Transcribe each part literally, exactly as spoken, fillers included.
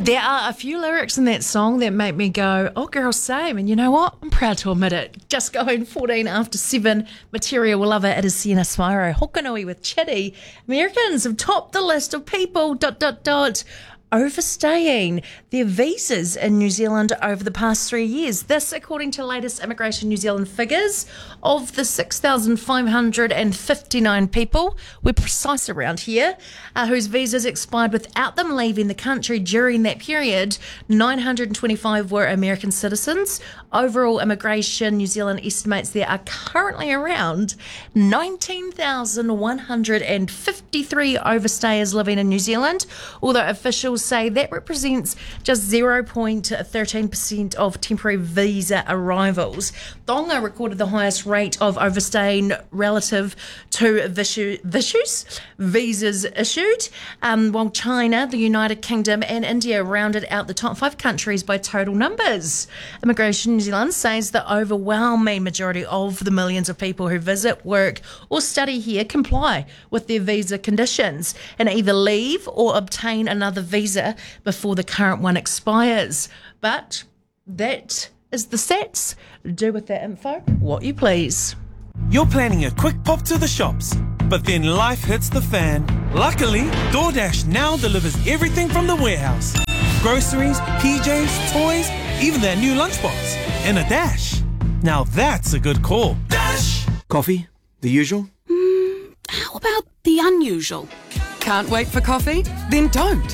There are a few lyrics in that song that make me go, oh girl, same. And you know what? I'm proud to admit it. Just going fourteen after seven. Material will love it. It is Sienna Smiro. Hokanui with Chitty. Americans have topped the list of people, dot, dot, dot, overstaying their visas in New Zealand over the past three years. This, according to latest Immigration New Zealand figures, of the six thousand five hundred fifty-nine people, we're precise around here, uh, whose visas expired without them leaving the country during that period, nine hundred twenty-five were American citizens. Overall, Immigration New Zealand estimates there are currently around nineteen thousand one hundred fifty-three overstayers living in New Zealand, although officials say that represents just zero point one three percent of temporary visa arrivals. Tonga recorded the highest rate of overstaying relative to visu- visas, visas issued, um, while China, the United Kingdom and India rounded out the top five countries by total numbers. Immigration New Zealand says the overwhelming majority of the millions of people who visit, work or study here comply with their visa conditions and either leave or obtain another visa before the current one expires. But that is the stats. Do with that info what you please. You're planning a quick pop to the shops, but then life hits the fan. Luckily, DoorDash now delivers everything from the warehouse. Groceries, P Js, toys, even that new lunchbox. In a dash. Now that's a good call. Dash! Coffee? The usual? Mm, how about the unusual? Can't wait for coffee? Then don't.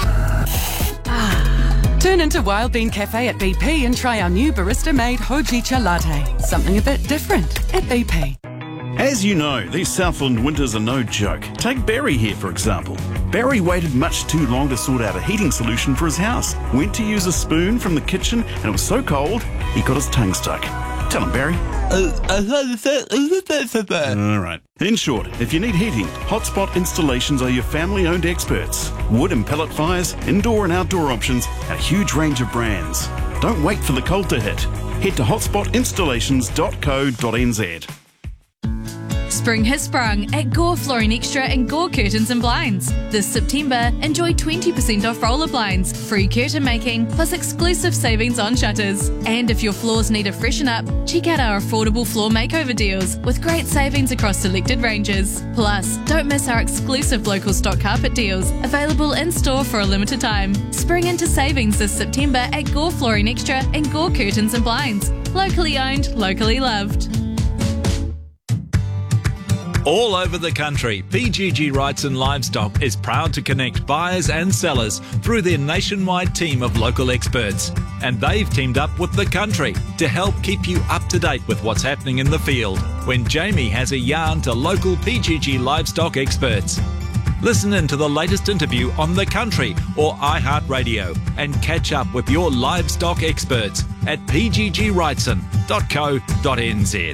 Ah, turn into Wild Bean Cafe at B P and try our new barista-made Hojicha latte. Something a bit different at B P. As you know, these Southland winters are no joke. Take Barry here, for example. Barry waited much too long to sort out a heating solution for his house. Went to use a spoon from the kitchen and it was so cold, he got his tongue stuck. Tell him, Barry. All right. In short, if you need heating, Hotspot Installations are your family-owned experts. Wood and pellet fires, indoor and outdoor options, and a huge range of brands. Don't wait for the cold to hit. Head to hotspot installations dot co dot n z. Spring has sprung at Gore Flooring Extra and Gore Curtains and Blinds. This September, enjoy twenty percent off roller blinds, free curtain making, plus exclusive savings on shutters. And if your floors need a freshen up, check out our affordable floor makeover deals with great savings across selected ranges. Plus, don't miss our exclusive local stock carpet deals, available in-store for a limited time. Spring into savings this September at Gore Flooring Extra and Gore Curtains and Blinds. Locally owned, locally loved. All over the country, P G G Wrightson Livestock is proud to connect buyers and sellers through their nationwide team of local experts. And they've teamed up with The Country to help keep you up to date with what's happening in the field when Jamie has a yarn to local P G G livestock experts. Listen in to the latest interview on The Country or iHeartRadio and catch up with your livestock experts at p g g wrightson dot co dot n z.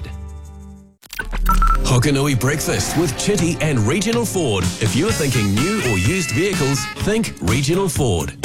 Hokanui Breakfast with Chitty and Regional Ford. If you're thinking new or used vehicles, think Regional Ford.